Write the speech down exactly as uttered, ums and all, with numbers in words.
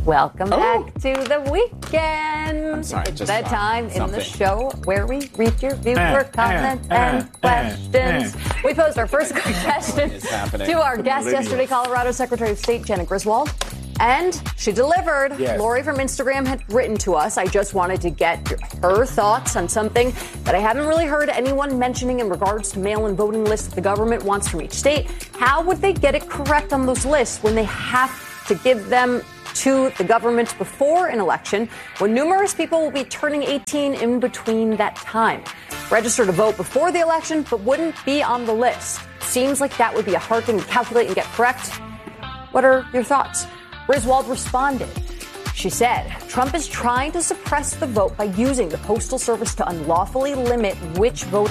Welcome oh. back to the weekend. I'm sorry, it's just that time in the something. show where we read your viewer uh, comments uh, and uh, questions. uh, we posed our first question happening? to our guest yesterday, Colorado Secretary of State Jena Griswold. And she delivered. Yes. Lori from Instagram had written to us. I just wanted to get her thoughts on something that I haven't really heard anyone mentioning in regards to mail-in voting lists that the government wants from each state. How would they get it correct on those lists when they have to give them to the government before an election, when numerous people will be turning eighteen in between that time? Register to vote before the election, but wouldn't be on the list. Seems like that would be a hard thing to calculate and get correct. What are your thoughts? Griswold responded. She said, Trump is trying to suppress the vote by using the Postal Service to unlawfully limit which voters